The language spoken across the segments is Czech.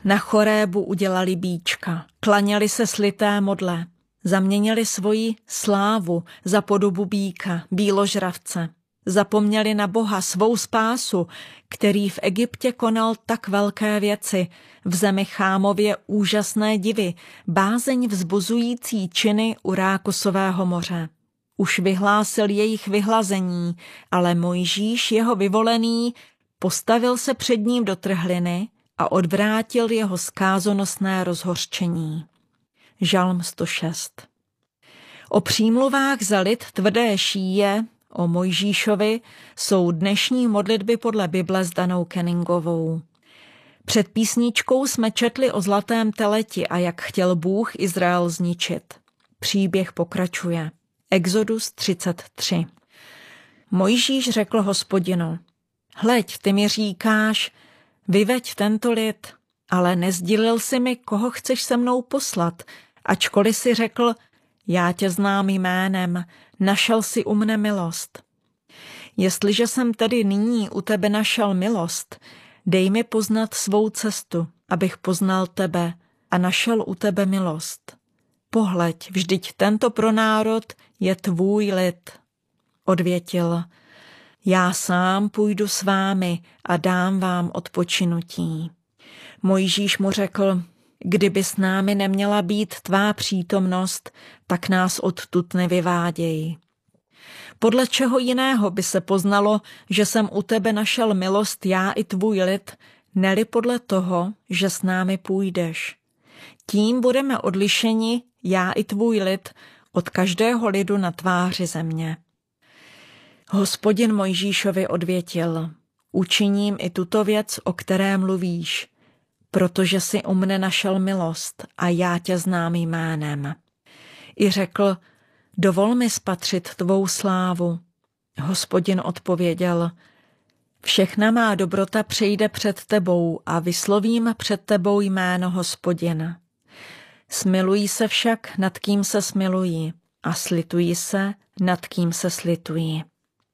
Na Chorébu udělali býčka, klaněli se slité modle, zaměnili svoji slávu za podobu býka, bíložravce. Zapomněli na Boha, svou spásu, který v Egyptě konal tak velké věci, v zemi Chámově úžasné divy, bázeň vzbuzující činy u Rákosového moře. Už vyhlásil jejich vyhlazení, ale Mojžíš, jeho vyvolený, postavil se před ním do trhliny a odvrátil jeho zkázonosné rozhořčení. Žalm 106. O přímluvách za lid tvrdé šíje, o Mojžíšovi, jsou dnešní modlitby podle Bible s Danou Kenningovou. Před písničkou jsme četli o zlatém teleti a jak chtěl Bůh Izrael zničit. Příběh pokračuje. Exodus 33. Mojžíš řekl Hospodinu: Hleď, ty mi říkáš, vyveď tento lid, ale nesdělil si mi, koho chceš se mnou poslat, ačkoliv si řekl, já tě znám jménem, našel si u mne milost. Jestliže jsem tedy nyní u tebe našel milost, dej mi poznat svou cestu, abych poznal tebe a našel u tebe milost. Pohleď, vždyť tento pronárod je tvůj lid. Odvětil: Já sám půjdu s vámi a dám vám odpočinutí. Mojžíš mu řekl: Kdyby s námi neměla být tvá přítomnost, tak nás odtud nevyváděj. Podle čeho jiného by se poznalo, že jsem u tebe našel milost já i tvůj lid, neli podle toho, že s námi půjdeš. Tím budeme odlišeni, já i tvůj lid, od každého lidu na tváři země. Hospodin Mojžíšovi odvětil: Učiním i tuto věc, o které mluvíš, protože jsi u mne našel milost a já tě znám jménem. I řekl: Dovol mi spatřit tvou slávu. Hospodin odpověděl: Všechna má dobrota přejde před tebou a vyslovím před tebou jméno Hospodina. Smilují se však, nad kým se smilují, a slitují se, nad kým se slitují.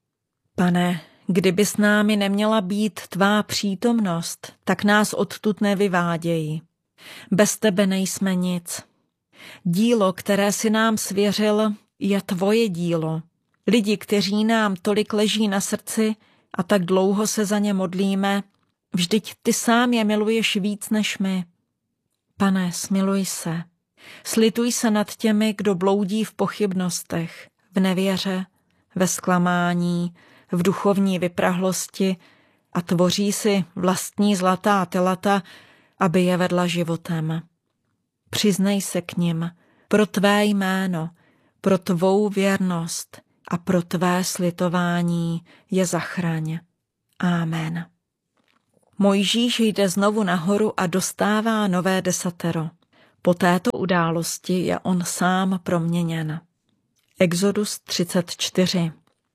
Pane, kdyby s námi neměla být tvá přítomnost, tak nás odtud nevyváděj. Bez tebe nejsme nic. Dílo, které si nám svěřil, je tvoje dílo. Lidi, kteří nám tolik leží na srdci a tak dlouho se za ně modlíme, vždyť ty sám je miluješ víc než my. Pane, smiluj se. Slituj se nad těmi, kdo bloudí v pochybnostech, v nevěře, ve zklamání, v duchovní vyprahlosti a tvoří si vlastní zlatá telata, aby je vedla životem. Přiznej se k nim pro tvé jméno, pro tvou věrnost a pro tvé slitování je zachraň. Amen. Mojžíš jde znovu nahoru a dostává nové desatero. Po této události je on sám proměněn. Exodus 34.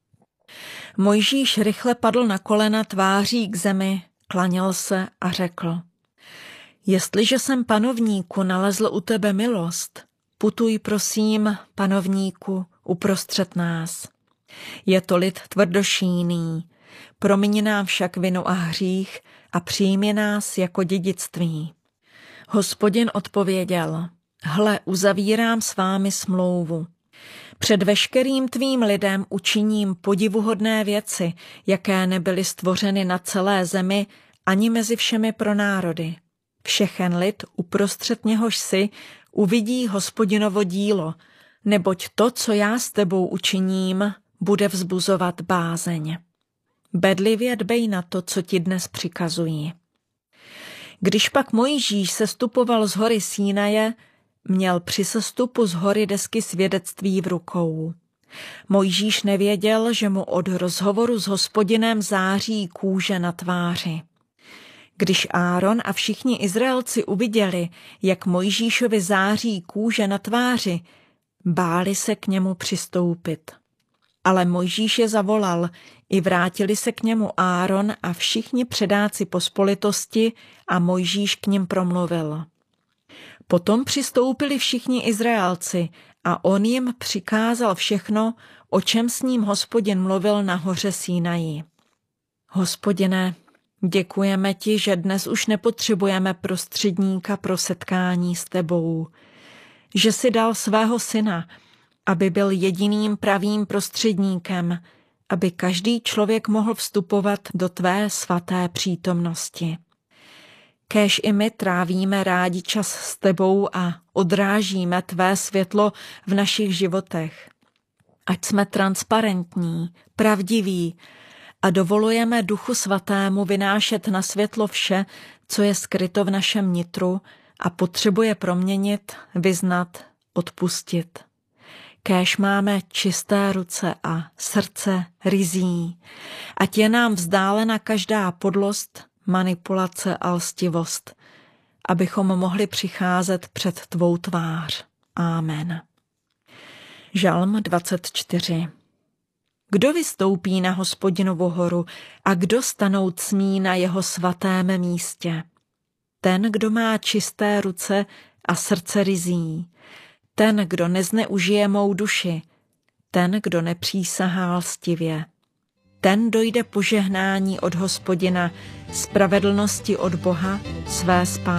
Mojžíš rychle padl na kolena tváří k zemi, klaněl se a řekl: Jestliže jsem, panovníku, nalezl u tebe milost, putuj prosím, panovníku, uprostřed nás. Je to lid tvrdošíný, promiň nám však vinu a hřích a přijmi nás jako dědictví. Hospodin odpověděl: Hle, uzavírám s vámi smlouvu. Před veškerým tvým lidem učiním podivuhodné věci, jaké nebyly stvořeny na celé zemi ani mezi všemi pronárody. Všechen lid, uprostřed něhož si, uvidí Hospodinovo dílo, neboť to, co já s tebou učiním, bude vzbuzovat bázeň. Bedlivě dbej na to, co ti dnes přikazují. Když pak Mojžíš sestupoval z hory Sínaje, měl při sestupu z hory desky svědectví v rukou. Mojžíš nevěděl, že mu od rozhovoru s Hospodinem září kůže na tváři. Když Áron a všichni Izraelci uviděli, jak Mojžíšovi září kůže na tváři, báli se k němu přistoupit. Ale Mojžíš je zavolal, i vrátili se k němu Áron a všichni předáci pospolitosti a Mojžíš k nim promluvil. Potom přistoupili všichni Izraelci a on jim přikázal všechno, o čem s ním Hospodin mluvil na hoře Sínaji. Hospodine, Děkujeme ti, že dnes už nepotřebujeme prostředníka pro setkání s tebou, že jsi dal svého syna, aby byl jediným pravým prostředníkem, aby každý člověk mohl vstupovat do tvé svaté přítomnosti. Kéž i my trávíme rádi čas s tebou a odrážíme tvé světlo v našich životech. Ať jsme transparentní, pravdiví a dovolujeme Duchu Svatému vynášet na světlo vše, co je skryto v našem nitru a potřebuje proměnit, vyznat, odpustit. Kéž máme čisté ruce a srdce ryzí, ať je nám vzdálena každá podlost, manipulace a lstivost, abychom mohli přicházet před tvou tvář. Amen. Žalm 24. Kdo vystoupí na Hospodinovu horu a kdo stanout smí na jeho svatém místě? Ten, kdo má čisté ruce a srdce ryzí, ten, kdo nezneužije mou duši, ten, kdo nepřísahá lstivě. Ten dojde požehnání od Hospodina, spravedlnosti od Boha, své spásy.